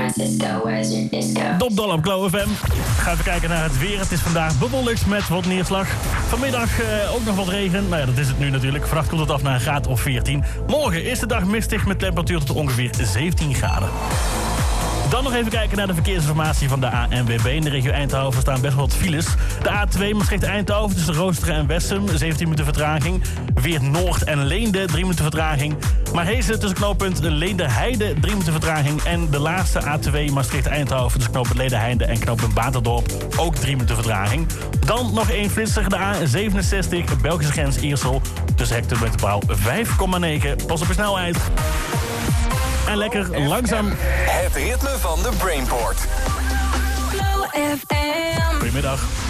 Dopdol op Glow FM. Gaan we kijken naar het weer. Het is vandaag bewolkt met wat neerslag. Vanmiddag ook nog wat regen. Nou ja, dat is het nu natuurlijk. Vannacht komt het af naar een graad of 14. Morgen is de dag mistig met temperatuur tot ongeveer 17 graden. Dan nog even kijken naar de verkeersinformatie van de ANWB. In de regio Eindhoven staan best wel wat files. De A2 Maastricht-Eindhoven tussen Roosteren en Wessem, 17 minuten vertraging. Weer Noord en Leende, 3 minuten vertraging. Maarhezen tussen knooppunt Leende-Heide, 3 minuten vertraging. En de laatste A2 Maastricht-Eindhoven tussen knooppunt Leende-Heide en knooppunt Baterdorp, ook 3 minuten vertraging. Dan nog één flitser, de A67 Belgische grens Iersel tussen hectometerpaal 5,9. Pas op je snelheid. En lekker langzaam. Het ritme van de Brainport. Glow FM. Goedemiddag.